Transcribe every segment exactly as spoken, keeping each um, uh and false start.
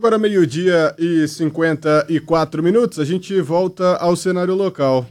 Agora meio-dia e cinquenta e quatro minutos, a gente volta ao cenário local.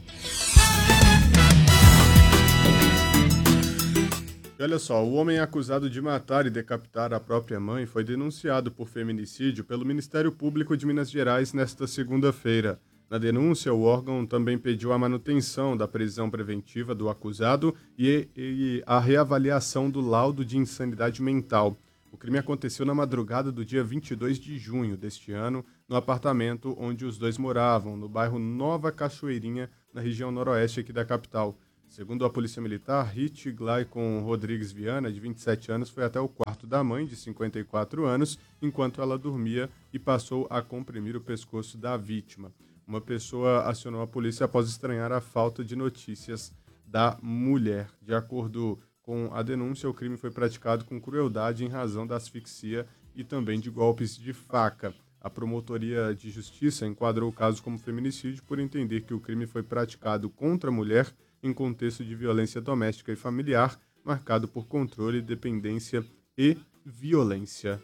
E olha só, o homem acusado de matar e decapitar a própria mãe foi denunciado por feminicídio pelo Ministério Público de Minas Gerais nesta segunda-feira. Na denúncia, o órgão também pediu a manutenção da prisão preventiva do acusado e, e a reavaliação do laudo de insanidade mental. O crime aconteceu na madrugada do dia vinte e dois de junho deste ano, no apartamento onde os dois moravam, no bairro Nova Cachoeirinha, na região noroeste aqui da capital. Segundo a Polícia Militar, Rit Glaicon Rodrigues Viana, de vinte e sete anos, foi até o quarto da mãe, de cinquenta e quatro anos, enquanto ela dormia e passou a comprimir o pescoço da vítima. Uma pessoa acionou a polícia após estranhar a falta de notícias da mulher. De acordo com a denúncia, o crime foi praticado com crueldade em razão da asfixia e também de golpes de faca. A Promotoria de Justiça enquadrou o caso como feminicídio por entender que o crime foi praticado contra a mulher em contexto de violência doméstica e familiar, marcado por controle, dependência e violência.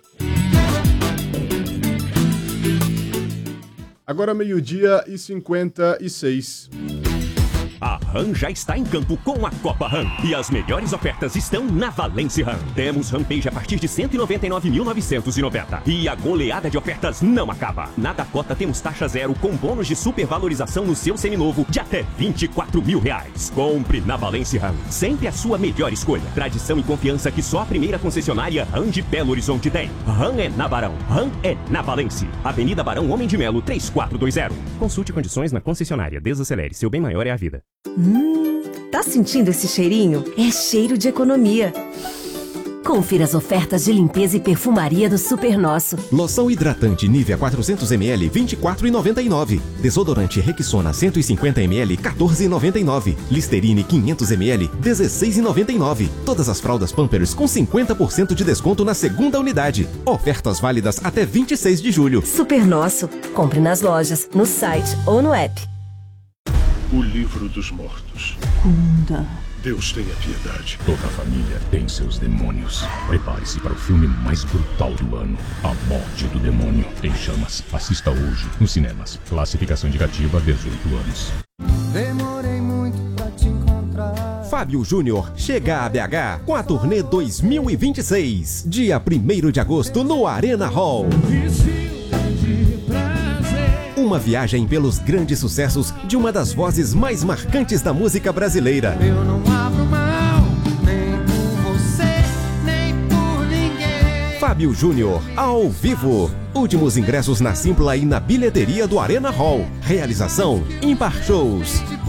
Agora meio-dia e cinquenta e seis. A RAM já está em campo com a Copa RAM e as melhores ofertas estão na Valence RAM. Temos Rampage a partir de cento e noventa e nove mil novecentos e noventa e a goleada de ofertas não acaba. Na Dakota temos taxa zero com bônus de supervalorização no seu seminovo de até vinte e quatro mil reais. Compre na Valence RAM, sempre a sua melhor escolha. Tradição e confiança que só a primeira concessionária RAM de Belo Horizonte tem. RAM é na Barão, RAM é na Valence. Avenida Barão Homem de Melo três quatro dois zero. Consulte condições na concessionária. Desacelere, seu bem maior é a vida. Hum, tá sentindo esse cheirinho? É cheiro de economia. Confira as ofertas de limpeza e perfumaria do Super Nosso. Loção hidratante Nivea quatrocentos mililitros, vinte e quatro reais e noventa e nove centavos. Desodorante Rexona cento e cinquenta mililitros, quatorze reais e noventa e nove centavos. Listerine quinhentos mililitros, dezesseis reais e noventa e nove centavos. Todas as fraldas Pampers com cinquenta por cento de desconto na segunda unidade. Ofertas válidas até vinte e seis de julho. Super Nosso. Compre nas lojas, no site ou no app. O livro dos mortos. Kunda. Deus tenha piedade. Toda a família tem seus demônios. Prepare-se para o filme mais brutal do ano. A Morte do Demônio em Chamas. Assista hoje nos cinemas. Classificação indicativa dezoito anos. Demorei muito pra te encontrar. Fábio Júnior chega a B H com a turnê dois mil e vinte e seis. Dia primeiro de agosto no Arena Hall. Uma viagem pelos grandes sucessos de uma das vozes mais marcantes da música brasileira. Eu não abro mão, nem por você, nem por ninguém. Fábio Júnior, ao vivo. Últimos ingressos na Simpla e na bilheteria do Arena Hall. Realização Impar Shows.